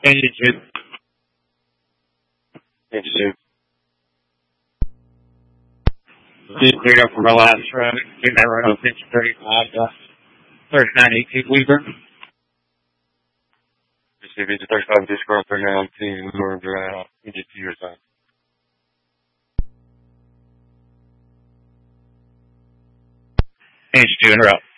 Engine 2. Engine 2. Just cleared up from our last run. Getting that run on pitch 35 to 39.18 Weaver. Receive engine 35, discard 39.18, Weaver, drive, engine 2 your time. Engine 2 in route.